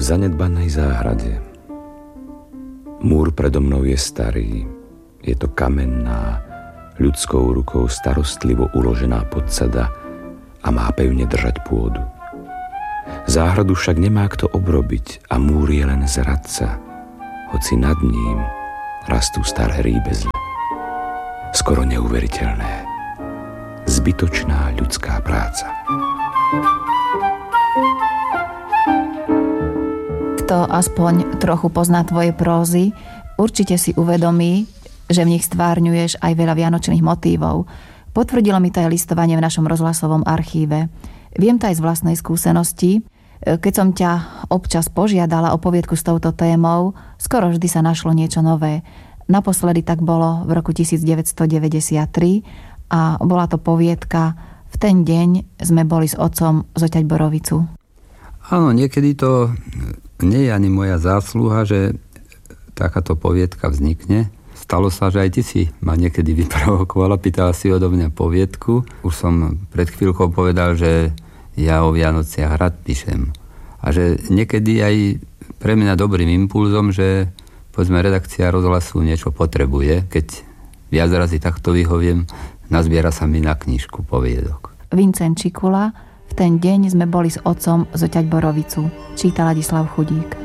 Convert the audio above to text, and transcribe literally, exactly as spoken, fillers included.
zanedbanej záhrade. Múr predo mnou je starý. Je to kamenná, ľudskou rukou starostlivo uložená podsada a má pevne držať pôdu. Záhradu však nemá kto obrobiť a múr je len zradca, hoci nad ním rastú staré rýbezle. Skoro neuveriteľné. Zbytočná ľudská práca. Kto aspoň trochu pozná tvoje prózy, určite si uvedomí, že v nich stvárňuješ aj veľa vianočných motívov. Potvrdilo mi to aj listovanie v našom rozhlasovom archíve. Viem to aj z vlastnej skúsenosti. Keď som ťa občas požiadala o poviedku s touto témou, skoro vždy sa našlo niečo nové. Naposledy tak bolo v roku devätnásťstodeväťdesiattri a bola to poviedka V ten deň sme boli s otcom zoťať borovicu. Áno, niekedy to nie je ani moja zásluha, že takáto poviedka vznikne. Stalo sa, že aj ty si ma niekedy vyprovokovala, pýtala si odo mňa poviedku. Už som pred chvíľkou povedal, že ja o Vianociach rád píšem. A že niekedy aj pre mňa dobrým impulzom, že povedzme redakcia rozhlasu niečo potrebuje, keď viac razy takto vyhoviem, nazbiera sa mi na knižku poviedok. Vincent Čikula, V ten deň sme boli s otcom zoťať borovicu, číta Ladislav Chudík.